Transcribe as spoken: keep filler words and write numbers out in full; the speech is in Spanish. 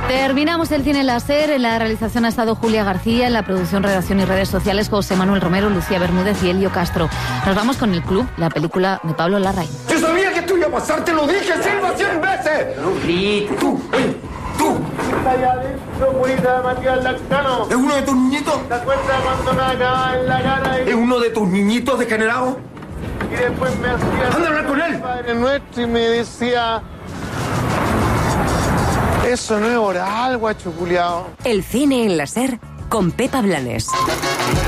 Terminamos el cine láser. En la realización ha estado Julia García, en la producción, redacción y redes sociales José Manuel Romero, Lucía Bermúdez y Elio Castro. Nos vamos con El Club, la película de Pablo Larraín. Yo sabía que esto iba a pasar, te lo dije, Silva, cien veces. No grites. Tú, oye, tú. Está allá adentro, purita de Matías Lactano. ¿Es uno de tus niñitos? ¿Te acuerdas cuando me acababa en la cara y, ¿Es uno de tus niñitos degenerados? y después me hacía... Anda a hablar con él. Padre Nuestro y me decía... Eso no es oral, guacho culiao. El cine en la SER con Pepa Blanes.